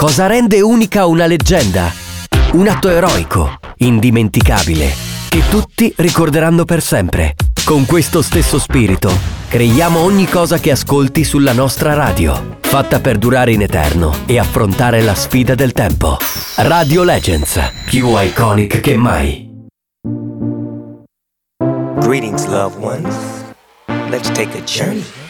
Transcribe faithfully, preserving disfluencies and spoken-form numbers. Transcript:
Cosa rende unica una leggenda? Un atto eroico, indimenticabile, che tutti ricorderanno per sempre. Con questo stesso spirito, creiamo ogni cosa che ascolti sulla nostra radio, fatta per durare in eterno e affrontare la sfida del tempo. Radio Legends, più iconic che mai. Greetings, loved ones. Let's take a journey